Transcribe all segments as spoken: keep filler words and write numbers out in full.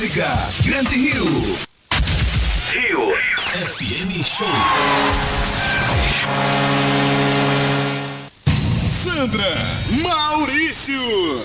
Grande Rio. Rio F M Show. Sandra Maurício.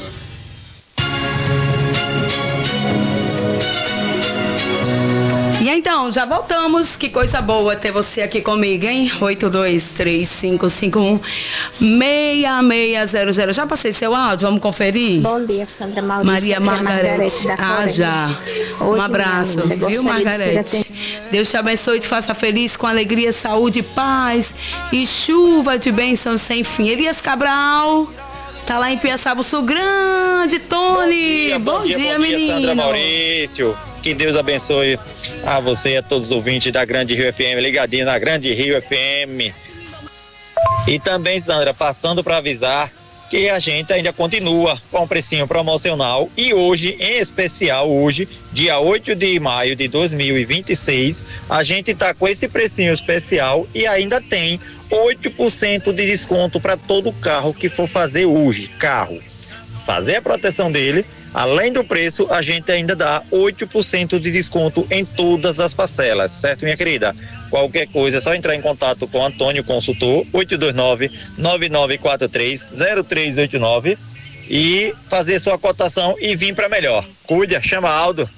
E então, já voltamos. Que coisa boa ter você aqui comigo, hein? oito dois três cinco cinco um seis seis zero zero. Já passei seu áudio, vamos conferir? Bom dia, Sandra Maurício. Maria Margarete. Ah, já. Hoje, um abraço, linda, viu, Margarete? De Deus te abençoe e te faça feliz com alegria, saúde, paz e chuva de bênçãos sem fim. Elias Cabral. Tá lá em Piaçaba, Sul Grande, Tony. Bom dia, bom dia, bom dia bom dia, menino. Sandra Maurício. Que Deus abençoe a você e a todos os ouvintes da Grande Rio F M, ligadinho na Grande Rio F M. E também, Sandra, passando para avisar que a gente ainda continua com o precinho promocional e hoje, em especial hoje, dia oito de maio de dois mil e vinte e seis, a gente tá com esse precinho especial e ainda tem oito por cento de desconto para todo carro que for fazer hoje, carro. Fazer a proteção dele, além do preço, a gente ainda dá oito por cento de desconto em todas as parcelas, certo, minha querida? Qualquer coisa é só entrar em contato com o Antônio Consultor, oito dois nove, nove nove quatro três, zero três oito nove e fazer sua cotação e vir para melhor. Cuida, chama Aldo.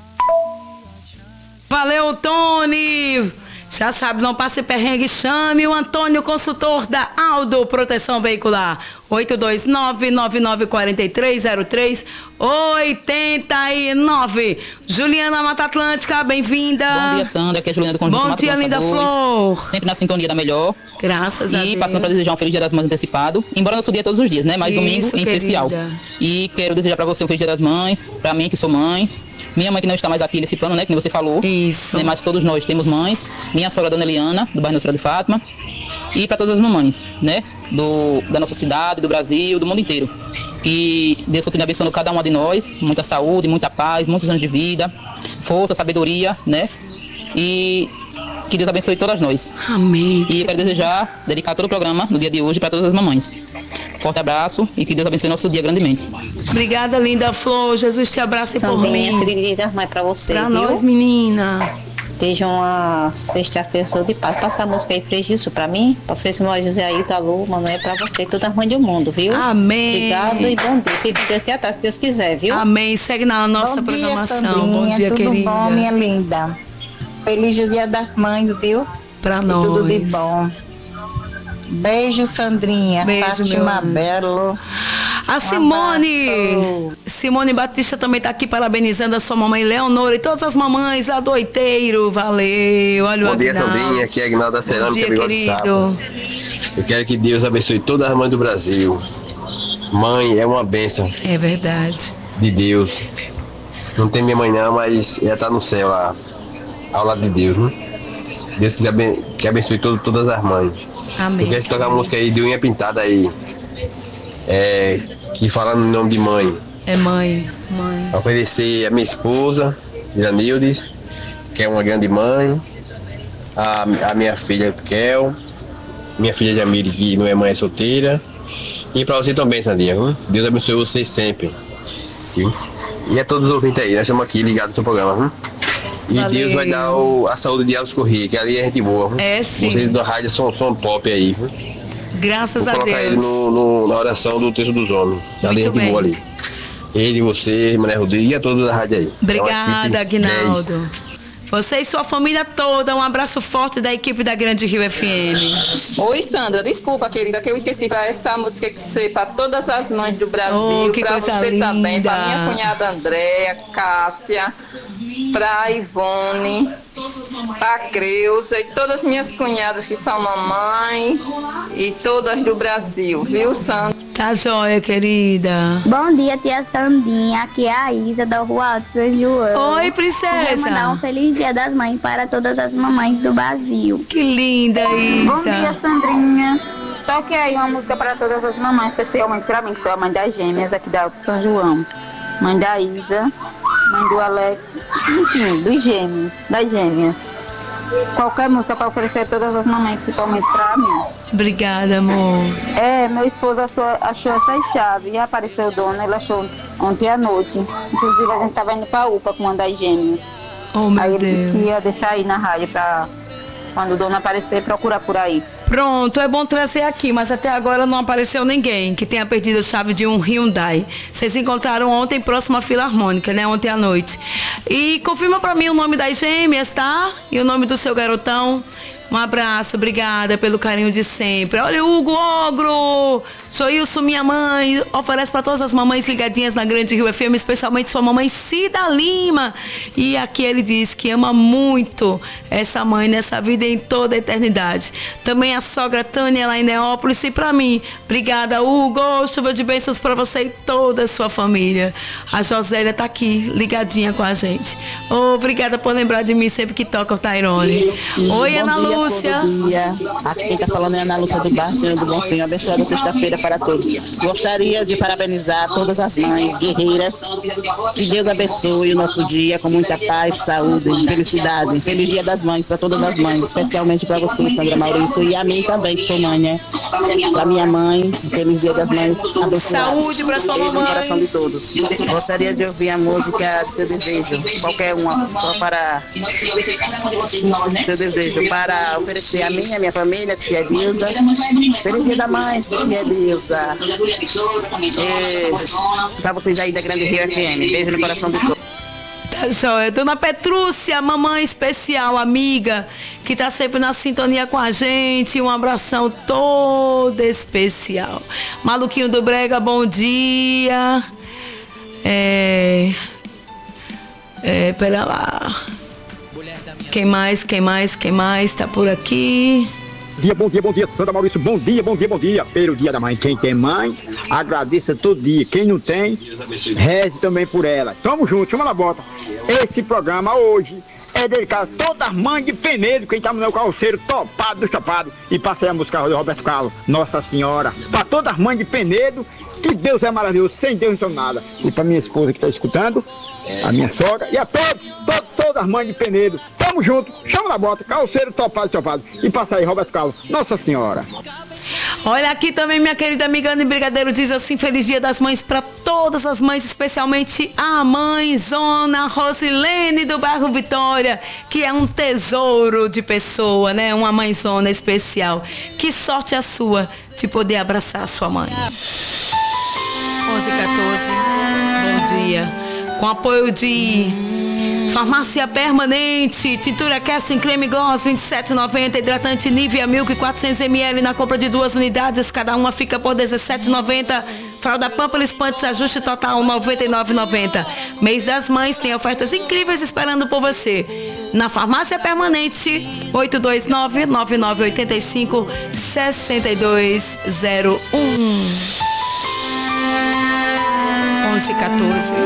Valeu, Tony! Já sabe, não passe perrengue, chame o Antônio, consultor da Aldo Proteção Veicular. oito dois nove, nove nove quatro três, zero três oito nove. Juliana Mata Atlântica, bem-vinda. Bom dia, Sandra, aqui é a Juliana do Conjunto Bom Mato dia, linda Flor. Sempre na sintonia da melhor. Graças a Deus. E passando para desejar um Feliz Dia das Mães antecipado. Embora nosso dia é todos os dias, né? Mas Isso, domingo em querida. especial. E quero desejar para você um Feliz Dia das Mães, para mim que sou mãe. Minha mãe que não está mais aqui nesse plano, né? Que nem você falou. Isso. Né, mas todos nós temos mães. Minha sogra, Dona Eliana, do bairro Nossa Senhora de Fátima. E para todas as mamães, né? Do, da nossa cidade, do Brasil, do mundo inteiro. Que Deus continue abençoando cada uma de nós. Muita saúde, muita paz, muitos anos de vida. Força, sabedoria, né? E que Deus abençoe todas nós. Amém. E eu quero desejar, dedicar todo o programa no dia de hoje para todas as mamães. Forte abraço e que Deus abençoe nosso dia grandemente. Obrigada, linda Flor. Jesus te abrace por mim. Sandrinha, Feliz Dia das Mães pra você, Pra viu? nós, menina. Seja uma sexta-feira sou de paz. Passa a música aí, Fregilson, pra mim. Ofereço Maria José aí, Alô, Manoel, é pra você. Todas as mães do mundo, viu? Amém. Obrigado e bom dia. Que Deus te atrás, se Deus quiser, viu? Amém. Segue na nossa Bom dia, programação. Sandrinha, Bom dia, tudo querida. bom, minha linda? Feliz Dia das Mães, viu? Pra E nós. tudo de bom. Beijo, Sandrinha. Beijo, Fátima meu anjo. Belo. A Simone, Simone Batista também tá aqui parabenizando a sua mamãe Leonora e todas as mamães lá do Oiteiro. Valeu, olha o Bom dia, Aguinaldo. Sandrinha. Aqui é Aguinaldo da Bom Cerâmica, dia, Bigode querido. Sapo. Eu quero que Deus abençoe todas as mães do Brasil. Mãe é uma bênção É verdade. de Deus. Não tem minha mãe não, mas ela tá no céu lá, ao lado de Deus, né? Deus que aben- que abençoe todo, todas as mães. Amém. Eu quero tocar a música aí de unha pintada aí. É, que fala no nome de mãe. É mãe, mãe. Oferecer a minha esposa, Iranildes, que é uma grande mãe, a, a minha filha Kel, minha filha Jamile, que não é mãe, é solteira, e pra você também, Sandinha, viu? Deus abençoe vocês sempre, viu? E a todos os ouvintes aí, nós estamos aqui ligados no seu programa, viu? E Valeu. Deus vai dar o- a saúde de Alves Corrêa, que ali é gente boa, viu? É, sim. Vocês da rádio são, são top aí, viu? Graças Vou a colocar ele Deus. no, no- na oração do texto dos homens, que ali é Muito gente bem. boa ali. Ele, você, Mané Rodrigo e a todos da rádio aí. É uma Obrigada, equipe Aguinaldo. dez. Você e sua família toda, um abraço forte da equipe da Grande Rio F M. Oi, Sandra, desculpa, querida, que eu esqueci para essa música que ser para todas as mães do Brasil, Oh, que para coisa você linda. também, para minha cunhada Andréa, Cássia, para Ivone, para Creuza e todas as minhas cunhadas que são mamãe e todas do Brasil, viu, Sandra? Tá joia, querida. Bom dia, tia Sandinha. Aqui é a Isa da Rua Alto São João. Oi, Queria mandar um princesa. feliz Dia das Mães para todas as mamães do Brasil. Que linda, Bom dia, Isa. Sandrinha. Toque aí uma música para todas as mamães, especialmente para mim, que sou a mãe das gêmeas aqui da Alto São João. Mãe da Isa, mãe do Alex, enfim, dos gêmeos, das gêmeas. Qualquer música para oferecer a todas as mamães, principalmente para mim. Obrigada, amor. É, meu esposo achou, achou essas chaves e apareceu o dono, ele achou ontem à noite. Inclusive a gente tava indo pra U P A com uma das gêmeas. Oh, meu aí ele Deus. disse que ia deixar aí na rádio pra quando o dono aparecer, procurar por aí. Pronto, é bom trazer aqui, mas até agora não apareceu ninguém que tenha perdido a chave de um Hyundai. Vocês encontraram ontem próximo à Filarmônica, né? Ontem à noite. E confirma pra mim o nome das gêmeas, tá? E o nome do seu garotão. Um abraço, obrigada pelo carinho de sempre. Olha o Hugo Ogro, Joilson, minha mãe, oferece para todas as mamães ligadinhas na Grande Rio F M, especialmente sua mamãe Cida Lima. E aqui ele diz que ama muito essa mãe nessa vida e em toda a eternidade. Também a sogra Tânia lá em Neópolis e para mim. Obrigada, Hugo, chuva de bênçãos para você e toda a sua família. A Josélia tá aqui, ligadinha com a gente. Oh, obrigada por lembrar de mim sempre que toca o Tairone. Oi, Ana Lúcia. Bom dia. Aqui quem está falando é a Ana Lúcia do Baixo do Bonfim. Abençoada sexta-feira para todos. Gostaria de parabenizar todas as mães guerreiras. Que Deus abençoe o nosso dia com muita paz, saúde e felicidade. Feliz Dia das Mães para todas as mães, especialmente para você, Sandra Maurício, e a mim também, que sou mãe, né? Para minha mãe, feliz Dia das Mães. Abençoado. Saúde para sua Beijo mamãe. no coração de todos. Gostaria de ouvir a música de seu desejo, qualquer uma, só para seu desejo, para oferecer a mim, a minha família, a tia Dilza. Feliz Dia da Mãe, tia Dilza. E para vocês aí da Grande Rio F M. Beijo no coração de todos. Tá joia. Dona Petrúcia, mamãe especial, amiga, que tá sempre na sintonia com a gente. Um abração todo especial. Maluquinho do Brega, bom dia. É... É, pera lá. Quem mais, quem mais, quem mais tá por aqui? Bom dia, bom dia, bom dia, Sandra Maurício, bom dia, bom dia, bom dia. Pelo Dia da Mãe, quem tem mãe, agradeça todo dia. Quem não tem, reze também por ela. Tamo junto, chama na bota. Esse programa hoje é dedicado a todas as mães de Penedo, quem tá no meu calceiro, topado do chapado. E passei a música do Roberto Carlos, Nossa Senhora. Pra todas as mães de Penedo, que Deus é maravilhoso, sem Deus não sou nada. E pra minha esposa que tá escutando, a minha sogra, e a todos, todos, todas as mães de Penedo. Tamo junto, chama na bota, calceiro, topado, topado. E passa aí, Roberto Carlos, Nossa Senhora. Olha aqui também, minha querida amiga Ana Brigadeiro diz assim: Feliz Dia das Mães para todas as mães, especialmente a mãe Zona Rosilene do bairro Vitória, que é um tesouro de pessoa, né? Uma mãezona especial. Que sorte a sua de poder abraçar a sua mãe. onze e quatorze, bom dia. Com apoio de Farmácia Permanente, tintura Casting Creme Gloss vinte e sete reais e noventa centavos, hidratante Nivea Milk quatrocentos mililitros na compra de duas unidades, cada uma fica por dezessete reais e noventa centavos. Fralda Pampers Panties ajuste total noventa e nove reais e noventa centavos. Mês das Mães tem ofertas incríveis esperando por você. Na Farmácia Permanente, oito dois nove, nove nove oito cinco, seis dois zero um. onze e quatorze.